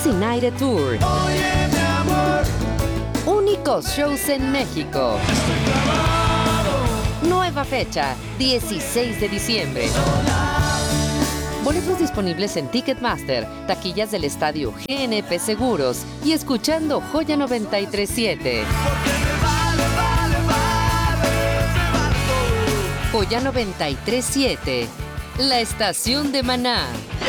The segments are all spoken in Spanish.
United Tour. Oye, mi amor. Únicos shows en México. Nueva fecha, 16 de diciembre. Boletos disponibles en Ticketmaster, taquillas del estadio GNP Seguros y escuchando Joya 93.7. Joya 93.7, la estación de Maná.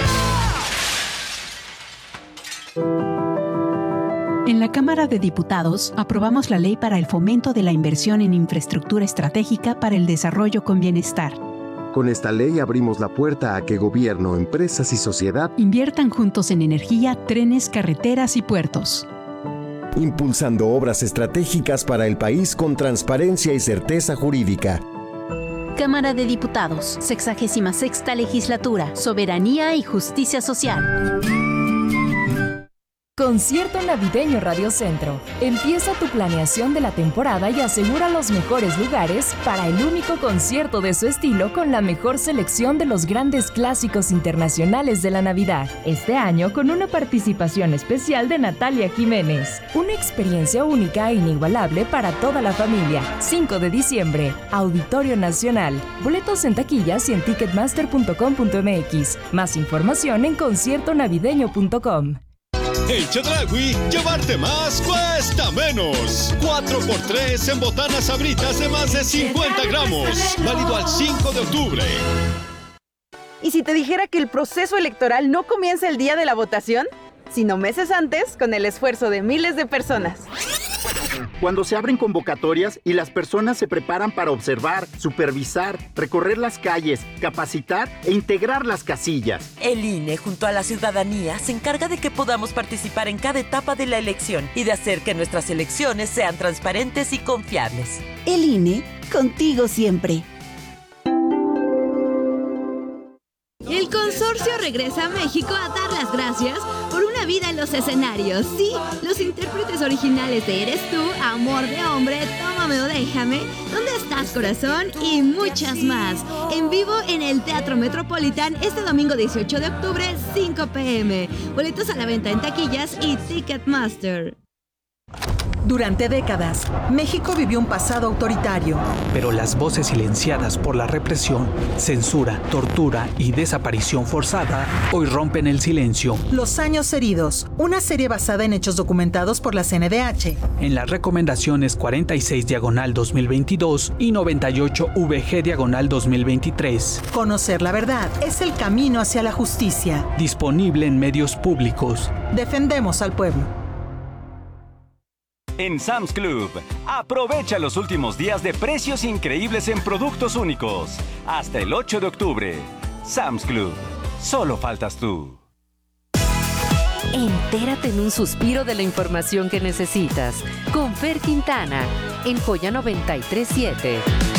En la Cámara de Diputados aprobamos la ley para el fomento de la inversión en infraestructura estratégica para el desarrollo con bienestar. Con esta ley abrimos la puerta a que gobierno, empresas y sociedad inviertan juntos en energía, trenes, carreteras y puertos. Impulsando obras estratégicas para el país con transparencia y certeza jurídica. Cámara de Diputados, 66ª Legislatura, Soberanía y Justicia Social. Concierto Navideño Radio Centro. Empieza tu planeación de la temporada y asegura los mejores lugares para el único concierto de su estilo con la mejor selección de los grandes clásicos internacionales de la Navidad. Este año con una participación especial de Natalia Jiménez. Una experiencia única e inigualable para toda la familia. 5 de diciembre, Auditorio Nacional. Boletos en taquillas y en ticketmaster.com.mx. Más información en conciertonavideño.com. En Chedraui, llevarte más cuesta menos. 4x3 en botanas Sabritas de más de 50 gramos. Válido al 5 de octubre. ¿Y si te dijera que el proceso electoral no comienza el día de la votación, sino meses antes con el esfuerzo de miles de personas? Cuando se abren convocatorias y las personas se preparan para observar, supervisar, recorrer las calles, capacitar e integrar las casillas. El INE, junto a la ciudadanía, se encarga de que podamos participar en cada etapa de la elección y de hacer que nuestras elecciones sean transparentes y confiables. El INE, contigo siempre. El consorcio regresa a México a dar las gracias por una vida en los escenarios. Sí, los intérpretes originales de Eres Tú, Amor de Hombre, Tómame o Déjame, ¿Dónde estás, corazón? Y muchas más. En vivo en el Teatro Metropolitan este domingo 18 de octubre, 5 p.m. Boletos a la venta en taquillas y Ticketmaster. Durante décadas, México vivió un pasado autoritario. Pero las voces silenciadas por la represión, censura, tortura y desaparición forzada hoy rompen el silencio. Los años heridos, una serie basada en hechos documentados por la CNDH. En las recomendaciones 46/2022 y 98/VG/2023. Conocer la verdad es el camino hacia la justicia. Disponible en medios públicos. Defendemos al pueblo. En Sam's Club, aprovecha los últimos días de precios increíbles en productos únicos. Hasta el 8 de octubre. Sam's Club. Solo faltas tú. Entérate en un suspiro de la información que necesitas. Con Fer Quintana, en Joya 93.7.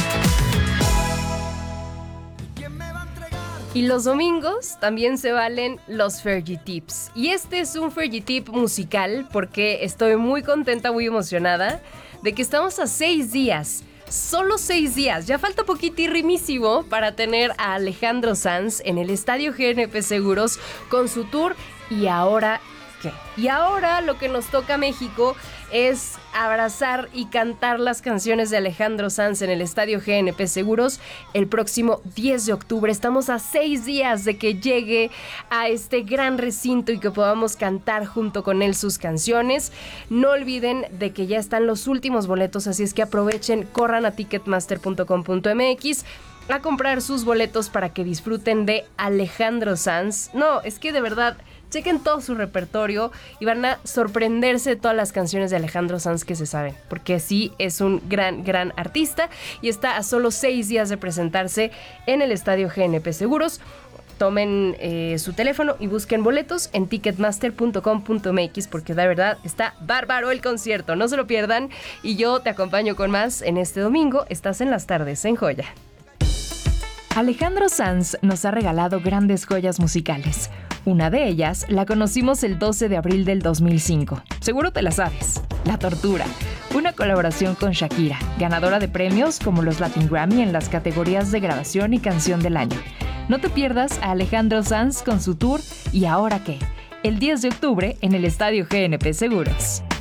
Y los domingos también se valen los Fergie Tips. Y este es un Fergie Tip musical porque estoy muy contenta, muy emocionada de que estamos a 6 días. Solo 6 días. Ya falta poquitirrimísimo para tener a Alejandro Sanz en el Estadio GNP Seguros con su tour. ¿Y ahora qué? Y ahora lo que nos toca a México es abrazar y cantar las canciones de Alejandro Sanz en el Estadio GNP Seguros el próximo 10 de octubre. Estamos a 6 días de que llegue a este gran recinto y que podamos cantar junto con él sus canciones. No olviden de que ya están los últimos boletos, así es que aprovechen, corran a ticketmaster.com.mx a comprar sus boletos para que disfruten de Alejandro Sanz. No, es que de verdad, chequen todo su repertorio y van a sorprenderse de todas las canciones de Alejandro Sanz que se saben, porque sí es un gran artista y está a solo 6 días de presentarse en el Estadio GNP Seguros. Tomen su teléfono y busquen boletos en ticketmaster.com.mx porque de verdad está bárbaro el concierto, no se lo pierdan. Y yo te acompaño con más en este domingo. Estás en las tardes en Joya. Alejandro Sanz nos ha regalado grandes joyas musicales. Una de ellas la conocimos el 12 de abril del 2005. Seguro te la sabes. La Tortura. Una colaboración con Shakira, ganadora de premios como los Latin Grammy en las categorías de grabación y canción del año. No te pierdas a Alejandro Sanz con su tour ¿Y ahora qué? el 10 de octubre en el Estadio GNP Seguros.